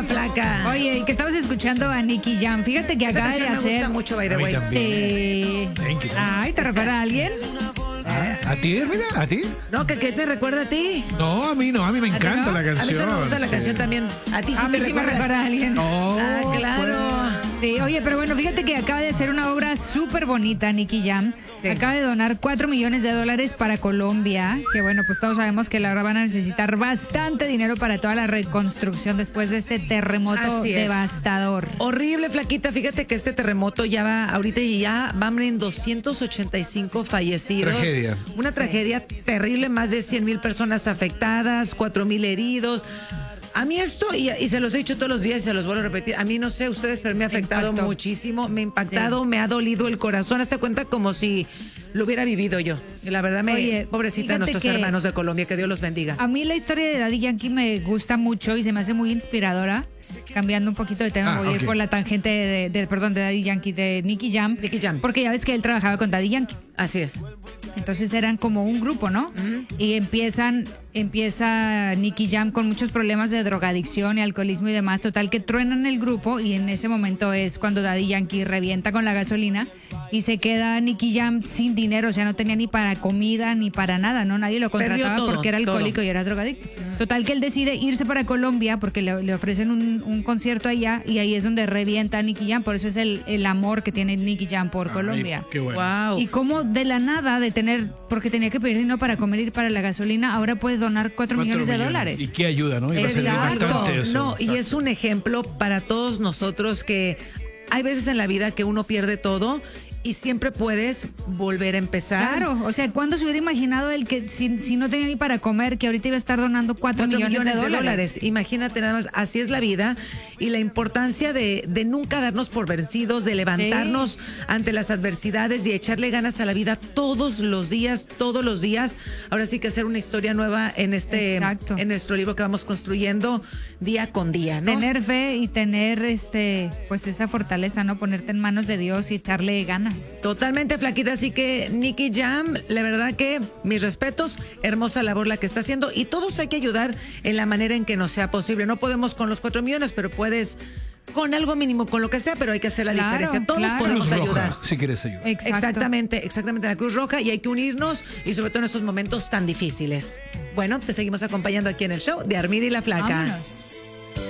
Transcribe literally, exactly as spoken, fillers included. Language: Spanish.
la Flaca. Oye, y que estamos escuchando a Nicky Jam. Fíjate que Esa acaba de canción me hacer. gusta mucho, by the A mí way. también. Sí. Thank you. Ay, ¿te recuerda a alguien? ¿A ti, Hermida? ¿A ti? No, que qué te recuerda a ti. No, a mí no, a mí me ti encanta no? la A mí canción. solo me gusta la Sí. canción también. A ti sí A mí te sí me recuerda a alguien. No, Ah, claro. Sí, oye, pero bueno, fíjate que acaba de hacer una obra súper bonita, Nicky Jam. Sí. Acaba de donar cuatro millones de dólares para Colombia, que bueno, pues todos sabemos que la verdad van a necesitar bastante dinero para toda la reconstrucción después de este terremoto Así es. devastador. Horrible, Flaquita. Fíjate que este terremoto ya va, ahorita ya van en doscientos ochenta y cinco fallecidos. Tragedia. Una tragedia terrible, más de cien mil personas afectadas, cuatro mil heridos. A mí esto, y, y se los he dicho todos los días y se los vuelvo a repetir, a mí no sé ustedes, pero me ha afectado Impactó. muchísimo, me ha impactado, Sí. me ha dolido el corazón, hazte cuenta como si lo hubiera vivido yo. Y la verdad, me, Oye, pobrecita fíjate nuestros que- hermanos de Colombia, que Dios los bendiga. A mí la historia de Daddy Yankee me gusta mucho y se me hace muy inspiradora. Cambiando un poquito de tema, Ah, voy a ir ok. por la tangente de, de- perdón, de Daddy Yankee, de Nicky Jam. Nicky Jam. Porque ya ves que él trabajaba con Daddy Yankee. Así es. Entonces eran como un grupo, ¿no? Y empiezan, empieza Nicky Jam con muchos problemas de drogadicción y alcoholismo y demás. Total que truenan el grupo y en ese momento es cuando Daddy Yankee revienta con la gasolina y se queda Nicky Jam sin dinero, o sea, no tenía ni para comida ni para nada, ¿no? Nadie lo Perdió contrataba todo, porque era alcohólico todo. y era drogadicto. Total que él decide irse para Colombia porque le, le ofrecen un, un concierto allá y ahí es donde revienta a Nicky Jam. Por eso es el, el amor que tiene Nicky Jam por Ay, Colombia. qué bueno. Wow. Y cómo de la nada, de tener, porque tenía que pedir dinero para comer y para la gasolina, ahora puede donar cuatro Cuatro millones de millones. dólares. ¿Y qué ayuda, no? Y va a ser Exacto. bastante eso. No, y es un ejemplo para todos nosotros que hay veces en la vida que uno pierde todo y siempre puedes volver a empezar. Claro, o sea, ¿cuándo se hubiera imaginado el que si, si no tenía ni para comer, que ahorita iba a estar donando cuatro Cuatro millones, de dólares? Imagínate nada más, así es la vida y la importancia de, de nunca darnos por vencidos, de levantarnos ante las adversidades y echarle ganas a la vida todos los días, todos los días. Ahora sí que hacer una historia nueva en este, Exacto. en nuestro libro que vamos construyendo día con día, ¿no? Tener fe y tener este, pues esa fortaleza, ¿no? Ponerte en manos de Dios y echarle ganas. Totalmente, Flaquita, así que Nicky Jam, la verdad que mis respetos, hermosa labor la que está haciendo y todos hay que ayudar en la manera en que nos sea posible. No podemos con los cuatro millones, pero puedes con algo mínimo, con lo que sea, pero hay que hacer la Claro, diferencia. Todos claro. podemos Cruz ayudar. Roja, si quieres ayudar. Exacto. Exactamente, exactamente, la Cruz Roja y hay que unirnos y sobre todo en estos momentos tan difíciles. Bueno, te seguimos acompañando aquí en el show de Armida y la Flaca. Vámonos.